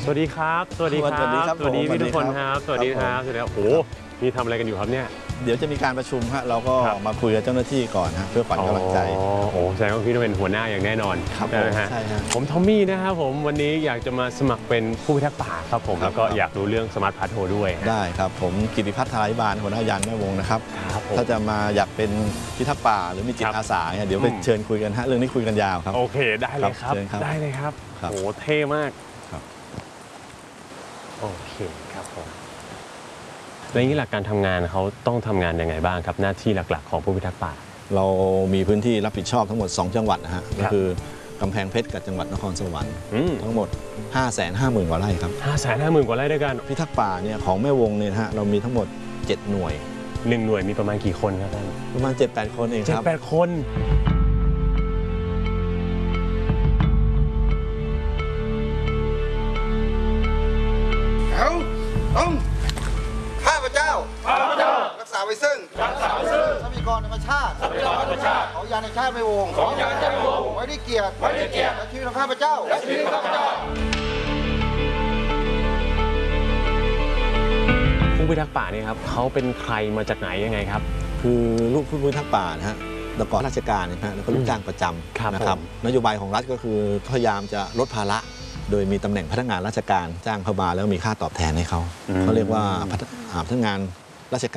วัสดีครับสวัสดีครับสวัสดีพี่ทุกคนครับสวัสดีครับสวัสดีครับโอ้นี่ทำอะไรกันอยู่ครับเนี่ยเดี๋ยวจะมีการประชุมฮะเราก็มาคุยกับเจ้าหน้าที่ก่อนฮะเพื่อขวัญกำลังใจโอ้แสดงว่าพี่ต้องเป็นหัวหน้าอย่างแน่นอนครับใช่ฮะผมทอมมี่นะครับผมวันนี้อยากจะมาสมัครเป็นผู้พิทักษ์ป่าครับผมแล้วก็อยากรู้เรื่องสมาร์ทพาร์ทโฮด้วยได้ครับผมกิติพัฒน์ทาริบาลหัวหน้ายานแม่วงนะครับถ้าจะมาอยากเป็นพิทักษ์ป่าหรือมีจิตอาสาเนี่ยเดี๋ยวไปเชิญคุยกันฮะเรื่องนี้คุยกันยาวครับโอเคได้เลยครับได้เลยครับโอ้เท่มากโอเคครับผมแล้วนี้หลักการทำงานเขาต้องทำงานยังไงบ้างครับหน้าที่หลักๆของผู้พิทักษ์ป่าเรามีพื้นที่รับผิดชอบทั้งหมด2จังหวัดนะฮะก็คือกำแพงเพชรกับจังหวัดนครสวรรค์ทั้งหมด 550,000 กว่าไร่ครับ 550,000 กว่าไร่ด้วยกันพิทักษ์ป่าเนี่ยของแม่วงเนี่ยฮะเรามีทั้งหมด7หน่วย 1หน่วยมีประมาณกี่คนครับท่านประมาณ 7-8 คนเองครับ 7-8 คนต้องข้าพเจ้ารักษาไว้ซึ่งทรัพยากรธรรมชาติของยานแห่งชาติแม่วงไว้ด้วยเกียรติและชีวิตของข้าพเจ้าผู้พิทักษ์ป่าเนี่ยครับเขาเป็นใครมาจากไหนยังไงครับคือลูกผู้พิทักษ์ป่านะฮะแล้วก็ราชการนะฮะแล้วก็ลูกจ้างประจำนะครับนโยบายของรัฐก็คือพยายามจะลดภาระโดยมีตำแหน่งพนักงานราชการจ้างเข้ามาแล้วมีค่าตอบแทนให้เขาเรียกว่าพนักงานราชการ